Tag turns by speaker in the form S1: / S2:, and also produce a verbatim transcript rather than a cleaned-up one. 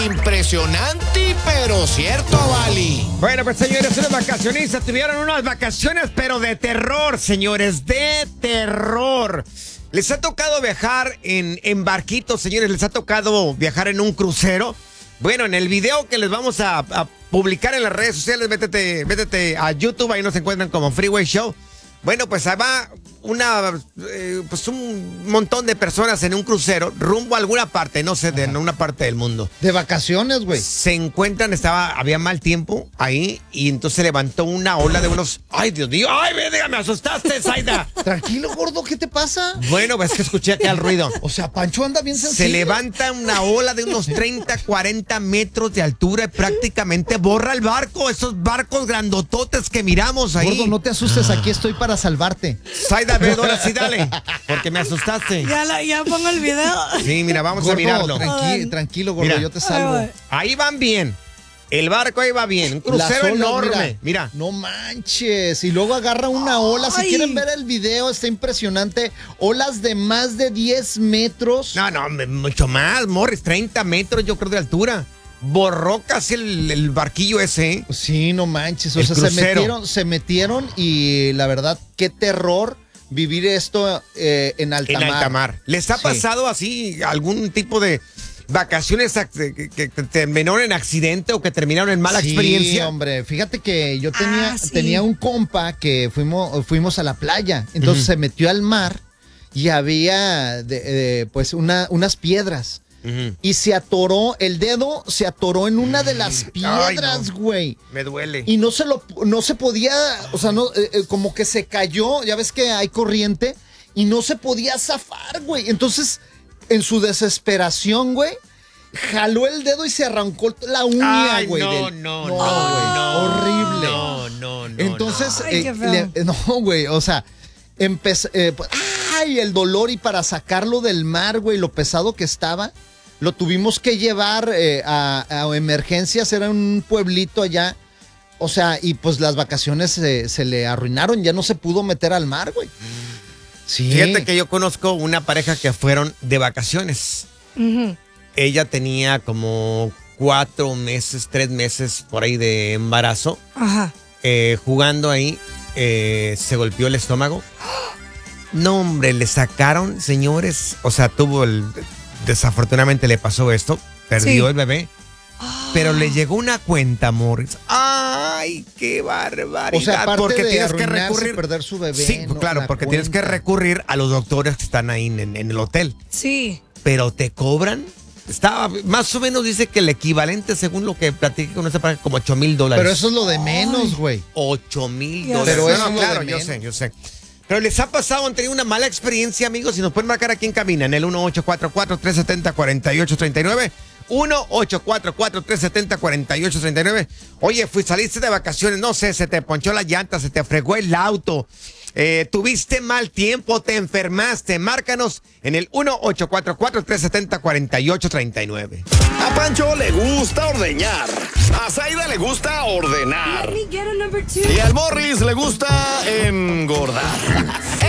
S1: Impresionante, pero cierto, Bali.
S2: Bueno, pues señores, unos vacacionistas tuvieron unas vacaciones, pero de terror, señores, de terror. Les ha tocado viajar en, en barquitos, señores, les ha tocado viajar en un crucero. Bueno, en el video que les vamos a, a publicar en las redes sociales, métete, métete a YouTube, ahí nos encuentran como Freeway Show. Bueno, pues ahí va una, eh, pues un montón de personas en un crucero rumbo a alguna parte, no sé, de en una parte del mundo.
S3: De vacaciones, güey.
S2: Se encuentran, estaba, había mal tiempo ahí y entonces levantó una ola de unos, ay, Dios mío, ay, venga, me asustaste, Zaida.
S3: Tranquilo, gordo, ¿qué te pasa?
S2: Bueno, pues que escuché aquel ruido.
S3: O sea, Pancho anda bien sencillo.
S2: Se levanta una ola de unos treinta, cuarenta metros de altura y prácticamente borra el barco, esos barcos grandototes que miramos ahí.
S3: Gordo, no te asustes, aquí estoy para salvarte.
S2: Zaida, ve, ahora sí, dale, porque me asustaste.
S4: Ya, la, ya pongo el video.
S2: Sí, mira, vamos
S3: Gordo,
S2: a mirarlo.
S3: Tranqui tranquilo, gordo,
S2: Mira.
S3: yo te salvo.
S4: Ay,
S2: Ahí van bien. El barco ahí va bien. Un crucero
S3: Las olas,
S2: enorme. Mira.
S3: Mira, no manches. Y luego agarra una ola. Si
S4: Ay.
S3: quieren ver el video, está impresionante. Olas de más de diez metros.
S2: No, no, mucho más, Morris. treinta metros, yo creo, de altura. Borró casi el, el barquillo ese. ¿eh?
S3: Sí, no manches. O
S2: El
S3: sea, se
S2: crucero.
S3: metieron, se metieron y la verdad, qué terror vivir esto eh, en alta
S2: En
S3: mar.
S2: alta mar. ¿Les ha
S3: Sí.
S2: pasado así algún tipo de vacaciones que, que- que terminaron en accidente o que terminaron en mala
S3: Sí,
S2: experiencia?
S3: hombre, fíjate que yo tenía,
S4: Ah, sí.
S3: tenía un compa que fuimos, fuimos a la playa, entonces
S2: Ujú.
S3: se metió al mar y había de- de, pues una, unas piedras
S2: Ujú.
S3: y se atoró, el dedo se atoró en una de las
S2: Ay,
S3: piedras,
S2: no.
S3: güey.
S2: Me duele.
S3: Y no se lo, no se podía, o sea, no, eh, eh, como que se cayó, ya ves que hay corriente, y no se podía zafar, güey. Entonces, en su desesperación, güey, jaló el dedo y se arrancó la uña,
S2: Ay,
S3: güey.
S2: no,
S3: del-
S2: no,
S3: güey,
S2: no, no.
S3: horrible.
S2: No, no, no.
S3: Entonces,
S2: no.
S4: Ay,
S3: eh,
S4: qué feo.
S3: le- no, güey, o sea, empezó, eh, pues, ay, el dolor, y para sacarlo del mar, güey, lo pesado que estaba, lo tuvimos que llevar eh, a, a emergencias, era un pueblito allá, o sea, y pues las vacaciones se, se le arruinaron, ya no se pudo meter al mar, güey. Sí.
S2: Fíjate que yo conozco una pareja que fueron de vacaciones.
S4: Ujú.
S2: Ella tenía como cuatro meses, tres meses por ahí de embarazo.
S4: Ajá.
S2: Eh, jugando ahí, eh, se golpeó el estómago. No, hombre, le sacaron, señores. O sea, tuvo el. Desafortunadamente le pasó esto. Perdió
S4: Sí.
S2: el bebé. Pero le llegó una cuenta, Morris. ¡Ay, qué barbaridad!
S3: O sea, aparte
S2: porque
S3: de
S2: tienes que
S3: arruinarse,
S2: recurrir.
S3: perder su bebé,
S2: Sí,
S3: ¿no?
S2: claro,
S3: La
S2: porque tienes que
S3: cuenta.
S2: recurrir a los doctores que están ahí en, en el hotel.
S4: Sí.
S2: Pero te cobran. Estaba, más o menos dice que el equivalente, según lo que platiqué con esa pareja, como ocho mil dólares.
S3: Pero eso es lo de menos, güey.
S2: ocho mil
S4: Ya
S2: dólares.
S3: Pero
S4: sé.
S3: eso
S2: No,
S3: es lo
S2: claro,
S3: de
S2: yo
S3: menos.
S2: sé, yo sé. Pero les ha pasado, han tenido una mala experiencia, amigos, y nos pueden marcar aquí en cabina en el uno ocho cuatro cuatro, tres siete cero, cuatro ocho tres nueve. uno ocho cuatro cuatro, tres siete cero, cuatro ocho tres nueve. Oye, fui, saliste de vacaciones, no sé, se te ponchó la llanta, se te fregó el auto, eh, tuviste mal tiempo, te enfermaste. Márcanos en el uno ocho cuatro cuatro, tres siete cero, cuatro ocho tres nueve.
S1: A Pancho le gusta ordeñar. A Zaida le gusta ordenar.
S4: Let me get a number two.
S1: Y al Morris le gusta engordar.